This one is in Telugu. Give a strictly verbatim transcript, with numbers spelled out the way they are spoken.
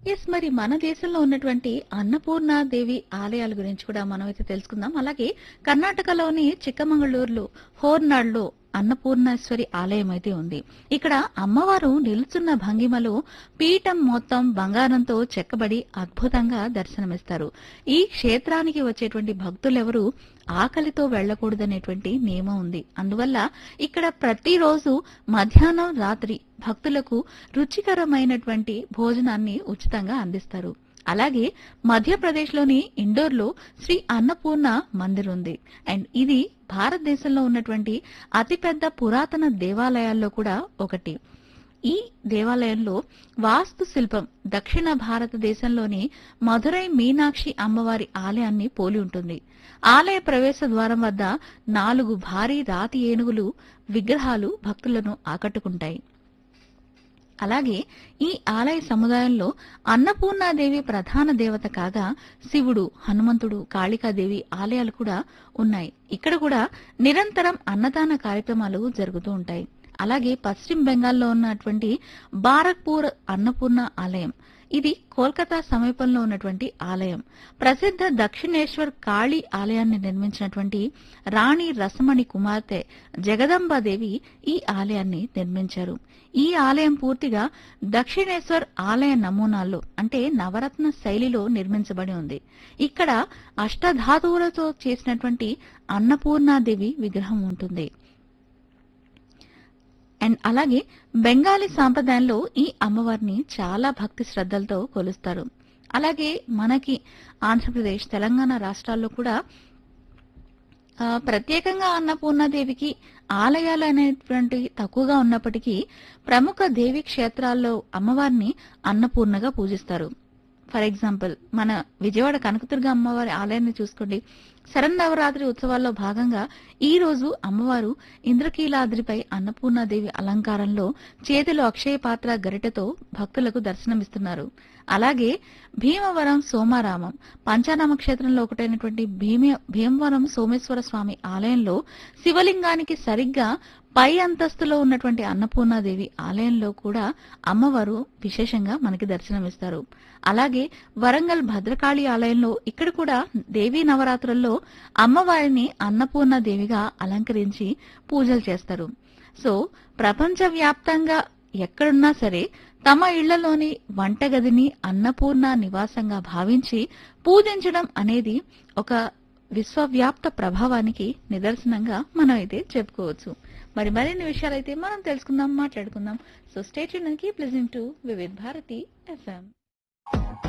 ఎస్ మరి మన దేశంలో ఉన్నటువంటి అన్నపూర్ణ దేవి ఆలయాల గురించి కూడా మనమైతే తెలుసుకుందాం. అలాగే కర్ణాటకలోని చిక్కమంగళూరులో హోర్నాడ్లో అన్నపూర్ణేశ్వరి ఆలయం అయితే ఉంది. ఇక్కడ అమ్మవారు నిలుచున్న భంగిమలో పీఠం మొత్తం బంగారంతో చెక్కబడి అద్భుతంగా దర్శనమిస్తారు. ఈ క్షేత్రానికి వచ్చేటువంటి భక్తులెవరూ ఆకలితో వెళ్లకూడదనేటువంటి నియమం ఉంది. అందువల్ల ఇక్కడ ప్రతిరోజు మధ్యాహ్నం రాత్రి భక్తులకు రుచికరమైనటువంటి భోజనాన్ని ఉచితంగా అందిస్తారు. అలాగే మధ్యప్రదేశ్లోని ఇండోర్లో శ్రీ అన్నపూర్ణ మందిర్ ఉంది. అండ్ ఇది భారతదేశంలో ఉన్నటువంటి అతిపెద్ద పురాతన దేవాలయాల్లో కూడా ఒకటి. ఈ దేవాలయంలో వాస్తు శిల్పం దక్షిణ భారతదేశంలోని మధురై మీనాక్షి అమ్మవారి ఆలయాన్ని పోలి ఉంటుంది. ఆలయ ప్రవేశ ద్వారం వద్ద నాలుగు భారీ రాతి ఏనుగులు విగ్రహాలు భక్తులను ఆకట్టుకుంటాయి. అలాగే ఈ ఆలయ సముదాయంలో అన్నపూర్ణాదేవి ప్రధాన దేవత కాగా శివుడు, హనుమంతుడు, కాళికాదేవి ఆలయాలు కూడా ఉన్నాయి. ఇక్కడ కూడా నిరంతరం అన్నదాన కార్యక్రమాలు జరుగుతూ ఉంటాయి. అలాగే పశ్చిమ బెంగాల్లో ఉన్నటువంటి బారక్పూర్ అన్నపూర్ణ ఆలయం, ఇది కోల్కతా సమీపంలో ఉన్నటువంటి ఆలయం. ప్రసిద్ధ దక్షిణేశ్వర్ కాళీ ఆలయాన్ని నిర్మించినటువంటి రాణి రసమణి కుమార్తె జగదంబాదేవి ఈ ఆలయాన్ని నిర్మించారు. ఈ ఆలయం పూర్తిగా దక్షిణేశ్వర్ ఆలయ నమూనాల్లో అంటే నవరత్న శైలిలో నిర్మించబడి ఉంది. ఇక్కడ అష్టధాతువులతో చేసినటువంటి అన్నపూర్ణాదేవి విగ్రహం ఉంటుంది. అండ్ అలాగే బెంగాలీ సాంప్రదాయంలో ఈ అమ్మవారిని చాలా భక్తి శ్రద్ధలతో కొలుస్తారు. అలాగే మనకి ఆంధ్రప్రదేశ్, తెలంగాణ రాష్ట్రాల్లో కూడా ఆ, ప్రత్యేకంగా అన్నపూర్ణాదేవికి ఆలయాలు అనేటువంటి తక్కువగా ఉన్నప్పటికీ ప్రముఖ దేవి క్షేత్రాల్లో అమ్మవారిని అన్నపూర్ణగా పూజిస్తారు. ఫర్ ఎగ్జాంపుల్ మన విజయవాడ కనకదుర్గ అమ్మవారి ఆలయాన్ని చూసుకోండి. శరన్నవరాత్రి ఉత్సవాల్లో భాగంగా ఈ రోజు అమ్మవారు ఇంద్రకీలాద్రిపై అన్నపూర్ణాదేవి అలంకారంలో చేతిలో అక్షయ పాత్ర గరిటెతో భక్తులకు దర్శనమిస్తున్నారు. అలాగే భీమవరం సోమారామం పంచానామ క్షేత్రంలో ఒకటైనటువంటి భీమ భీమవరం సోమేశ్వర స్వామి ఆలయంలో శివలింగానికి సరిగ్గా పై అంతస్తులో ఉన్నటువంటి అన్నపూర్ణాదేవి ఆలయంలో కూడా అమ్మవారు విశేషంగా మనకి దర్శనమిస్తారు. అలాగే వరంగల్ భద్రకాళి ఆలయంలో ఇక్కడ కూడా దేవీ నవరాత్రుల్లో అమ్మవారిని అన్నపూర్ణ దేవిగా అలంకరించి పూజలు చేస్తారు. సో ప్రపంచవ్యాప్తంగా ఎక్కడున్నా సరే తమ ఇళ్లలోని వంటగదిని అన్నపూర్ణ నివాసంగా భావించి పూజించడం అనేది ఒక విశ్వవ్యాప్త ప్రభావానికి నిదర్శనంగా మనం అయితే చెప్పుకోవచ్చు. మరి మరిన్ని విషయాలైతే మనం తెలుసుకుందాం, మాట్లాడుకుందాం. So stay tuned and keep listening to Vividh Bharati FM.